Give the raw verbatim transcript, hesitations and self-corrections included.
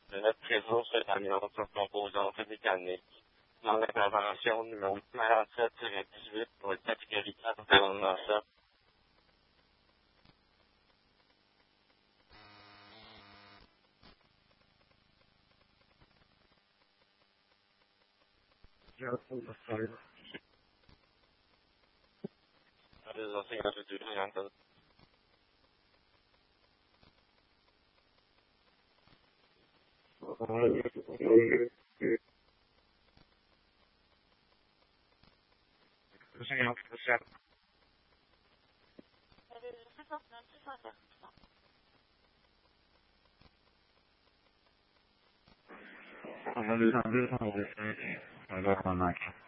de notre réseau cette année, on se composante mécanique. Dans l'intervention numéro quarante-sept dix-huit pour le catégorie quatre environnement sept. Je retrouve le sol. Les enseignants de Dieu, j'ai entendu. Enseignant de sept. On a des envies, on va essayer. Alors, on a